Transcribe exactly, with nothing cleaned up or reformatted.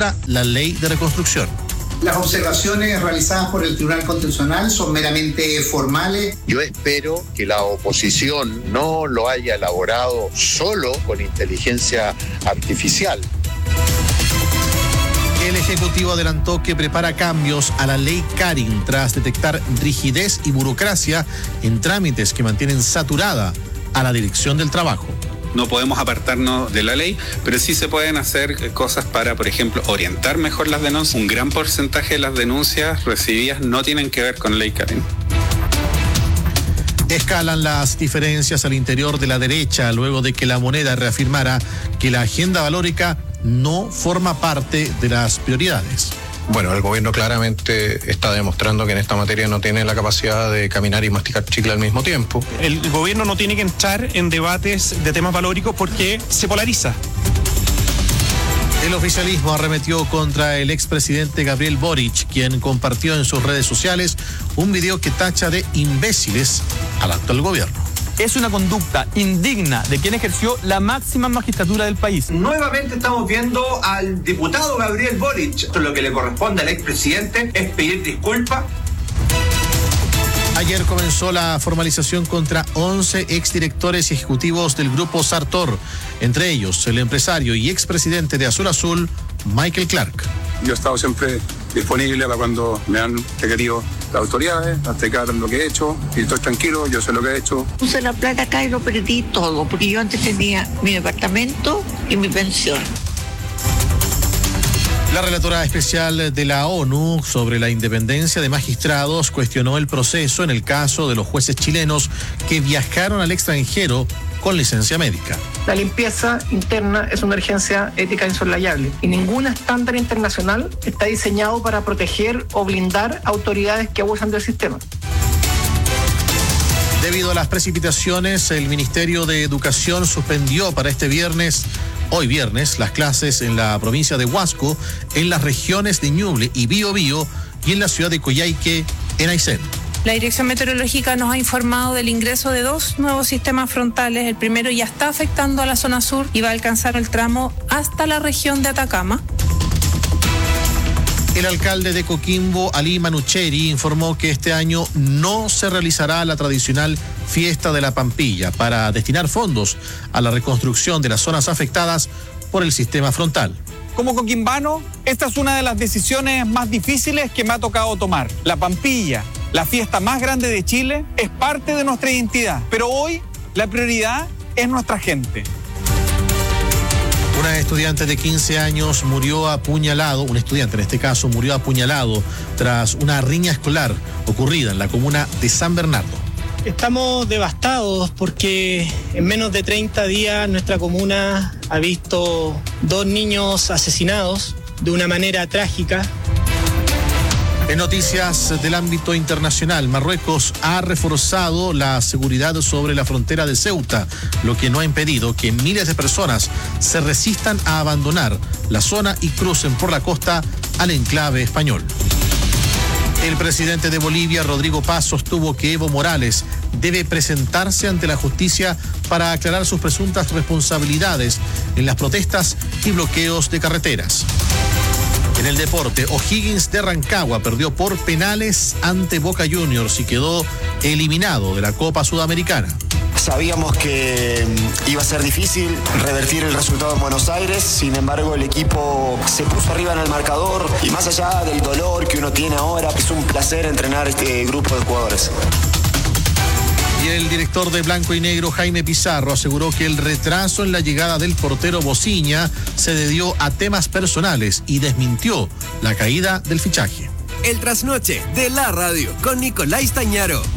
contra la ley de reconstrucción. Las observaciones realizadas por el Tribunal Constitucional son meramente formales. Yo espero que la oposición no lo haya elaborado solo con inteligencia artificial. El Ejecutivo adelantó que prepara cambios a la ley Karin tras detectar rigidez y burocracia en trámites que mantienen saturada a la Dirección del Trabajo. No podemos apartarnos de la ley, pero sí se pueden hacer cosas para, por ejemplo, orientar mejor las denuncias. Un gran porcentaje de las denuncias recibidas no tienen que ver con ley Karin. Escalan las diferencias al interior de la derecha luego de que La Moneda reafirmara que la agenda valórica no forma parte de las prioridades. Bueno, el gobierno claramente está demostrando que en esta materia no tiene la capacidad de caminar y masticar chicle al mismo tiempo. El gobierno no tiene que entrar en debates de temas valóricos porque se polariza. El oficialismo arremetió contra el expresidente Gabriel Boric, quien compartió en sus redes sociales un video que tacha de imbéciles al actual gobierno. Es una conducta indigna de quien ejerció la máxima magistratura del país. Nuevamente estamos viendo al diputado Gabriel Boric. Lo que le corresponde al expresidente es pedir disculpas. Ayer comenzó la formalización contra once exdirectores y ejecutivos del grupo Sartor, entre ellos el empresario y expresidente de Azul Azul, Michael Clark. Yo he estado siempre disponible para cuando me han requerido las autoridades, a explicar lo que he hecho, y estoy tranquilo, yo sé lo que he hecho. Puse la plata acá y lo perdí todo, porque yo antes tenía mi departamento y mi pensión. La relatora especial de la ONU sobre la independencia de magistrados cuestionó el proceso en el caso de los jueces chilenos que viajaron al extranjero con licencia médica. La limpieza interna es una urgencia ética insoslayable y ningún estándar internacional está diseñado para proteger o blindar autoridades que abusan del sistema. Debido a las precipitaciones, el Ministerio de Educación suspendió para este viernes, hoy viernes, las clases en la provincia de Huasco, en las regiones de Ñuble y Biobío y en la ciudad de Coyhaique, en Aysén. La Dirección Meteorológica nos ha informado del ingreso de dos nuevos sistemas frontales. El primero ya está afectando a la zona sur y va a alcanzar el tramo hasta la región de Atacama. El alcalde de Coquimbo, Ali Manucheri, informó que este año no se realizará la tradicional fiesta de la Pampilla para destinar fondos a la reconstrucción de las zonas afectadas por el sistema frontal. Como coquimbano, esta es una de las decisiones más difíciles que me ha tocado tomar. La Pampilla, la fiesta más grande de Chile, es parte de nuestra identidad, pero hoy la prioridad es nuestra gente. Una estudiante de quince años murió apuñalado, un estudiante en este caso murió apuñalado tras una riña escolar ocurrida en la comuna de San Bernardo. Estamos devastados porque en menos de treinta días nuestra comuna ha visto dos niños asesinados de una manera trágica. En noticias del ámbito internacional, Marruecos ha reforzado la seguridad sobre la frontera de Ceuta, lo que no ha impedido que miles de personas se resistan a abandonar la zona y crucen por la costa al enclave español. El presidente de Bolivia, Rodrigo Paz, sostuvo que Evo Morales debe presentarse ante la justicia para aclarar sus presuntas responsabilidades en las protestas y bloqueos de carreteras. En el deporte, O'Higgins de Rancagua perdió por penales ante Boca Juniors y quedó eliminado de la Copa Sudamericana. Sabíamos que iba a ser difícil revertir el resultado en Buenos Aires, sin embargo el equipo se puso arriba en el marcador y más allá del dolor que uno tiene ahora, es un placer entrenar este grupo de jugadores. Y el director de Blanco y Negro, Jaime Pizarro, aseguró que el retraso en la llegada del portero Bociña se debió a temas personales y desmintió la caída del fichaje. El trasnoche de la radio con Nicolás Tañaro.